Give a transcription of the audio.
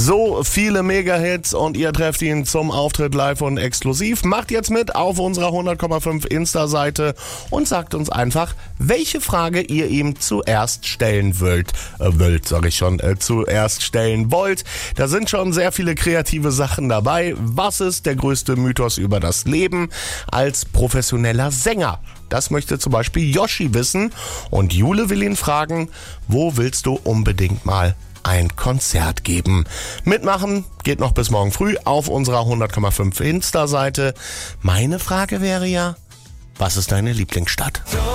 So viele Mega-Hits und ihr trefft ihn zum Auftritt live und exklusiv. Macht jetzt mit auf unserer 100,5 Insta-Seite und sagt uns einfach, welche Frage ihr ihm zuerst stellen zuerst stellen wollt. Da sind schon sehr viele kreative Sachen dabei. Was ist der größte Mythos über das Leben als professioneller Sänger? Das möchte zum Beispiel Yoshi wissen und Jule will ihn fragen, wo willst du unbedingt mal ein Konzert geben? Mitmachen geht noch bis morgen früh auf unserer 100,5 Insta-Seite. Meine Frage wäre ja, was ist deine Lieblingsstadt?